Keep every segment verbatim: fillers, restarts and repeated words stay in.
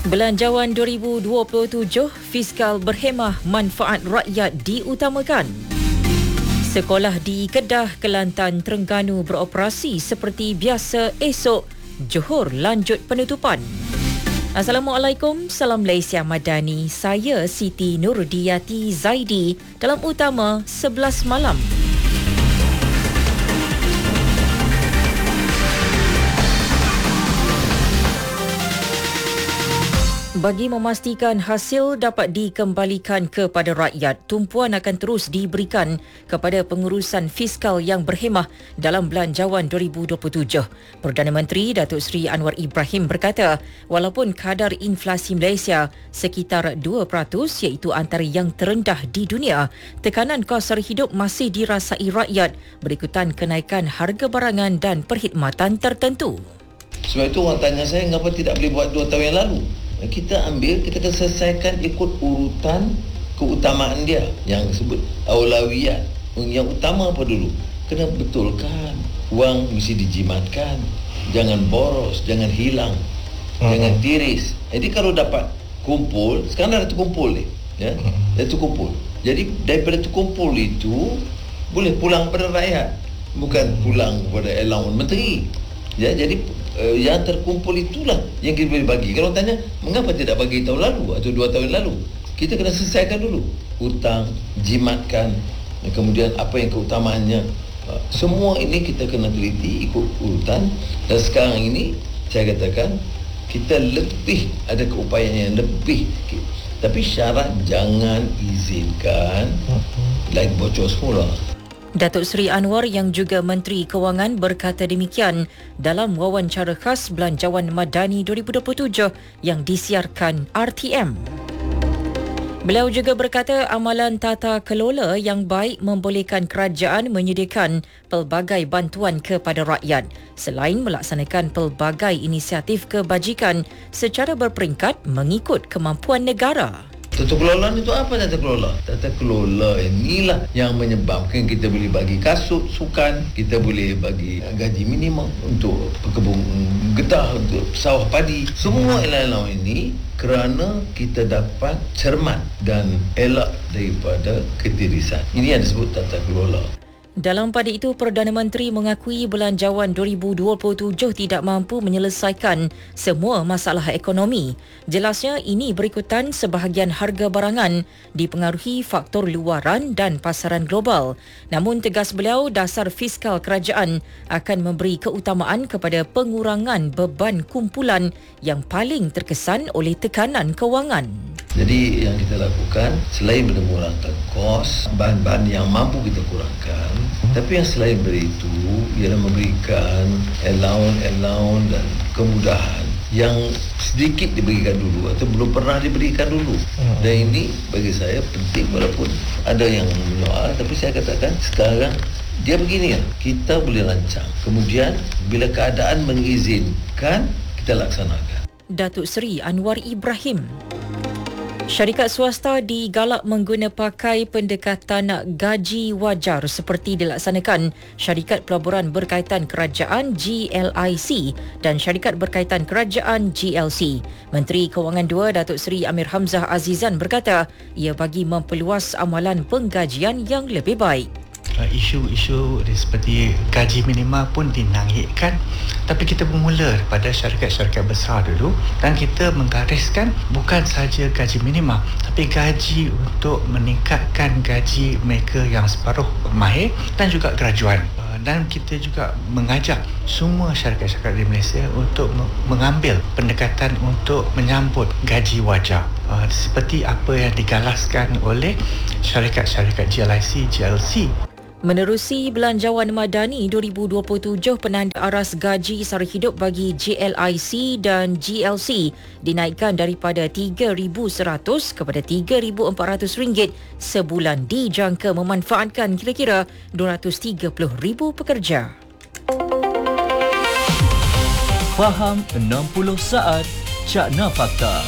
Belanjawan dua ribu dua puluh tujuh, fiskal berhemah, manfaat rakyat diutamakan. Sekolah di Kedah, Kelantan, Terengganu beroperasi seperti biasa esok. Johor lanjut penutupan. Assalamualaikum, salam Malaysia Madani. Saya Siti Nurudiyati Zaidi dalam utama sebelas malam. Bagi memastikan hasil dapat dikembalikan kepada rakyat, tumpuan akan terus diberikan kepada pengurusan fiskal yang berhemah dalam Belanjawan dua ribu dua puluh tujuh. Perdana Menteri Datuk Seri Anwar Ibrahim berkata, walaupun kadar inflasi Malaysia sekitar dua peratus iaitu antara yang terendah di dunia, tekanan kos sara hidup masih dirasai rakyat berikutan kenaikan harga barangan dan perkhidmatan tertentu. Sebab itu orang tanya saya, kenapa tidak boleh buat dua tahun yang lalu? Kita ambil, kita akan selesaikan ikut urutan keutamaan dia. Yang disebut aulawiyat. Yang utama apa dulu? Kena betulkan. Wang mesti dijimatkan. Jangan boros, jangan hilang. Uh-huh. Jangan tiris. Jadi kalau dapat kumpul, sekarang dah terkumpul ni. Ya? Dah terkumpul. Jadi daripada terkumpul itu, boleh pulang pada rakyat. Bukan pulang kepada allowance menteri. Ya, jadi uh, yang terkumpul itulah yang kita boleh bagi. Kalau tanya, mengapa tidak bagi tahun lalu atau dua tahun lalu? Kita kena selesaikan dulu. Hutang, jimatkan, dan kemudian apa yang keutamaannya. Uh, semua ini kita kena teliti ikut urutan. Dan sekarang ini, saya katakan, kita lebih, ada keupayaan yang lebih. Tapi syarat jangan izinkan lagi bocor semula. Datuk Seri Anwar yang juga Menteri Kewangan berkata demikian dalam wawancara khas Belanjawan Madani dua ribu dua puluh tujuh yang disiarkan R T M. Beliau juga berkata amalan tata kelola yang baik membolehkan kerajaan menyediakan pelbagai bantuan kepada rakyat selain melaksanakan pelbagai inisiatif kebajikan secara berperingkat mengikut kemampuan negara. Tata kelola itu apa tata kelola? Tata kelola inilah yang menyebabkan kita boleh bagi kasut, sukan, kita boleh bagi gaji minimum untuk pekebun getah, untuk sawah padi. Semua elok-elok ini kerana kita dapat cermat dan elak daripada ketirisan. Ini yang disebut tata kelola. Dalam pada itu, Perdana Menteri mengakui Belanjawan dua ribu dua puluh tujuh tidak mampu menyelesaikan semua masalah ekonomi. Jelasnya ini berikutan sebahagian harga barangan dipengaruhi faktor luaran dan pasaran global. Namun tegas beliau, dasar fiskal kerajaan akan memberi keutamaan kepada pengurangan beban kumpulan yang paling terkesan oleh tekanan kewangan. Jadi yang kita lakukan selain mengurangkan kos, bahan-bahan yang mampu kita kurangkan, tapi yang selain dari itu ialah memberikan allowance-allowance dan kemudahan yang sedikit diberikan dulu atau belum pernah diberikan dulu. Dan ini bagi saya penting, walaupun ada yang menyoal, tapi saya katakan sekarang dia begini, kita boleh rancang. Kemudian bila keadaan mengizinkan, kita laksanakan. Datuk Seri Anwar Ibrahim. Syarikat swasta digalak mengguna pakai pendekatan gaji wajar seperti dilaksanakan Syarikat Pelaburan Berkaitan Kerajaan G L I C dan Syarikat Berkaitan Kerajaan G L C. Menteri Kewangan dua Datuk Seri Amir Hamzah Azizan berkata ia bagi memperluas amalan penggajian yang lebih baik. Isu-isu seperti gaji minima pun dinaikkan, tapi kita bermula daripada syarikat-syarikat besar dulu dan kita menggariskan bukan sahaja gaji minima tapi gaji untuk meningkatkan gaji mereka yang separuh mahir dan juga graduan. Dan kita juga mengajak semua syarikat-syarikat di Malaysia untuk mengambil pendekatan untuk menyambut gaji wajar seperti apa yang digalaskan oleh syarikat-syarikat G L I C, G L C. Menerusi Belanjawan Madani dua ribu dua puluh tujuh, penanda aras gaji sara hidup bagi G L I C dan G L C dinaikkan daripada tiga ribu seratus kepada tiga ribu empat ratus ringgit sebulan, dijangka memanfaatkan kira-kira dua ratus tiga puluh ribu pekerja. Faham enam puluh saat Cakna Fakta.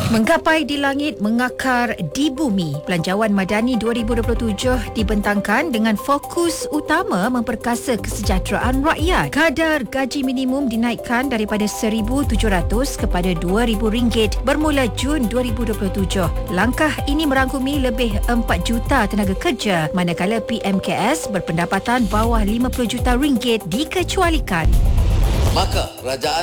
Menggapai di langit, mengakar di bumi. Belanjawan Madani dua ribu dua puluh tujuh dibentangkan dengan fokus utama memperkasa kesejahteraan rakyat. Kadar gaji minimum dinaikkan daripada seribu tujuh ratus kepada dua ribu ringgit bermula Jun dua ribu dua puluh tujuh. Langkah ini merangkumi lebih empat juta tenaga kerja, manakala P M K S berpendapatan bawah lima puluh juta ringgit dikecualikan. Maka kerajaan